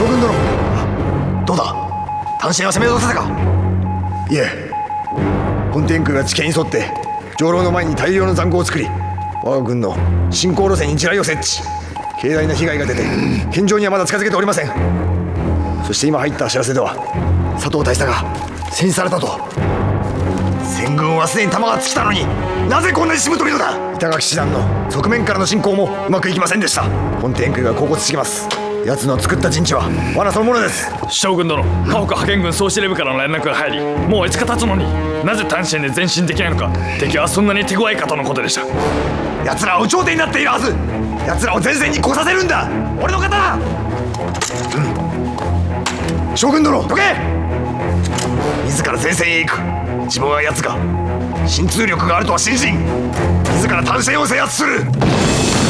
将軍殿、どうだ、単身は攻め落とせたか。いえ、本天空が地形に沿って上楼の前に大量の塹壕を作り、我が軍の進行路線に地雷を設置。軽大な被害が出て現状にはまだ近づけておりません。そして今入った知らせでは佐藤大佐が戦死されたと。戦軍はすでに弾が尽きたのに、なぜこんなにしぶといのだ。板垣師団の側面からの進行もうまくいきませんでした。本天空が恍惚してきます。奴の作った陣地は罠そのものです。 将軍殿、河北派遣軍総司令部からの連絡が入り、もう5日経つのになぜ単身で前進できないのか。敵はそんなに手強いかとのことでした。 奴らは有頂天になっているはず。奴らを前線に来させるんだ、俺の刀。将軍殿、どけ。自ら前線へ行く。自分は奴が心痛力があるとは信心、自ら単線を制圧する。